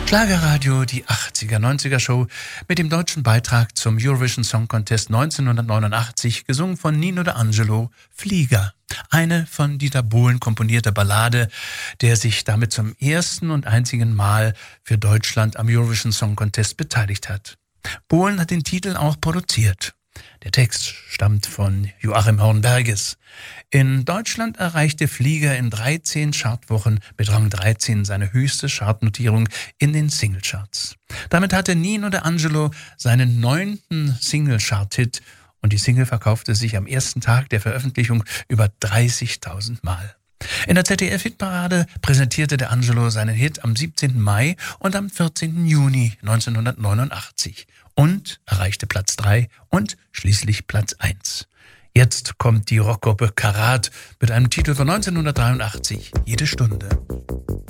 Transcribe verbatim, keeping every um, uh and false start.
Schlagerradio, die achtziger, neunziger Show mit dem deutschen Beitrag zum Eurovision Song Contest neunzehnhundertneunundachtzig, gesungen von Nino D'Angelo, Flieger. Eine von Dieter Bohlen komponierte Ballade, der sich damit zum ersten und einzigen Mal für Deutschland am Eurovision Song Contest beteiligt hat. Bohlen hat den Titel auch produziert. Der Text stammt von Joachim Hornberges. In Deutschland erreichte Flieger in dreizehn Chartwochen mit Rang dreizehn seine höchste Chartnotierung in den Singlecharts. Damit hatte Nino D'Angelo seinen neunten Single-Chart-Hit und die Single verkaufte sich am ersten Tag der Veröffentlichung über dreißigtausend Mal. In der Z D F-Hitparade präsentierte D'Angelo seinen Hit am siebzehnten Mai und am vierzehnten Juni neunzehnhundertneunundachtzig und erreichte Platz drei und schließlich Platz eins. Jetzt kommt die Rockgruppe Karat mit einem Titel von neunzehnhundertdreiundachtzig, Jede Stunde.